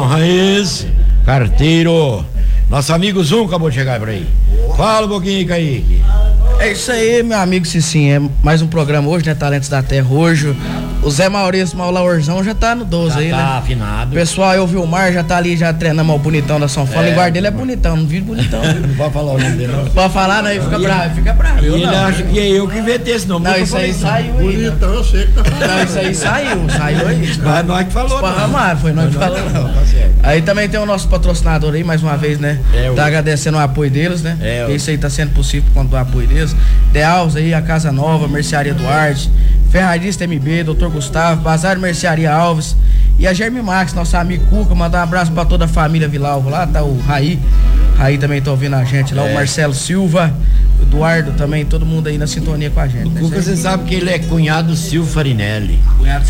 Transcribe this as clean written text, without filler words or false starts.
Raiz, carteiro. Nosso amigo Zum acabou de chegar por aí. Fala um pouquinho aí, Kaique. É isso aí, meu amigo Cicinho. É mais um programa hoje, né? Talentos da Terra hoje. O Zé Maurício Maulaurzão já tá no 12 já aí, tá, né? afinado. Pessoal, eu vi o Mar, já tá ali, já treinando o bonitão da São Paulo. O linguagem dele é bonitão, não vi bonitão. Não pode falar o nome dele, não. Pode falar, não, fica bravo. E ele acha que é eu que inventei esse nome. Não, isso aí saiu aí. Bonitão, eu sei que tá falando. Não, isso aí saiu aí. Mas nós que falou, não. Foi nós que falou. Não, tá certo. Aí também tem o nosso patrocinador aí, mais uma vez, né? Tá agradecendo o apoio deles, né? Isso aí tá sendo possível por conta do apoio deles. Deals aí, a Casa Nova, Mercearia Duarte, Ferrarista MB, Dr. Gustavo, Bazar Mercearia Alves e a Germi Max, nosso amigo Cuca. Mandar um abraço pra toda a família Vilalvo lá, tá o Raí também tá ouvindo a gente lá, o Marcelo Silva, o Eduardo também, todo mundo aí na sintonia com a gente. O Cuca, você sabe que ele é cunhado do Silvio Farinelli.